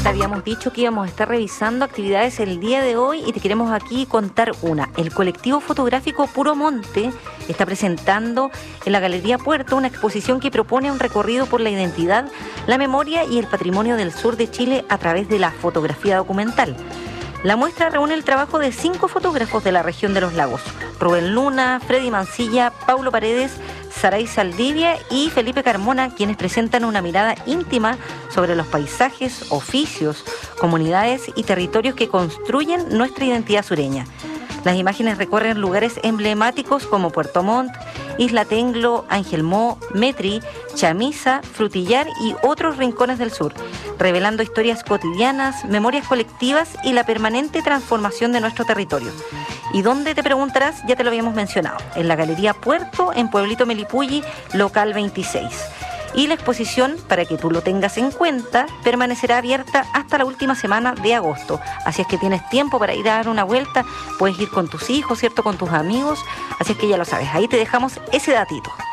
Ya te habíamos dicho que íbamos a estar revisando actividades el día de hoy y te queremos aquí contar una. El colectivo fotográfico Puro Monte está presentando en la Galería Puerto una exposición que propone un recorrido por la identidad, la memoria y el patrimonio del sur de Chile a través de la fotografía documental. La muestra reúne el trabajo de 5 fotógrafos de la región de los lagos: Rubén Luna, Freddy Mancilla, Paulo Paredes, Saray Saldivia y Felipe Carmona, quienes presentan una mirada íntima sobre los paisajes, oficios, comunidades y territorios que construyen nuestra identidad sureña. Las imágenes recorren lugares emblemáticos como Puerto Montt, Isla Tenglo, Ángel Mo, Metri, Chamisa, Frutillar y otros rincones del sur, revelando historias cotidianas, memorias colectivas y la permanente transformación de nuestro territorio. ¿Y dónde, te preguntarás? Ya te lo habíamos mencionado, en la Galería Puerto, en Pueblito Melipulli, local 26. Y la exposición, para que tú lo tengas en cuenta, permanecerá abierta hasta la última semana de agosto. Así es que tienes tiempo para ir a dar una vuelta, puedes ir con tus hijos, ¿cierto?, con tus amigos. Así es que ya lo sabes, ahí te dejamos ese datito.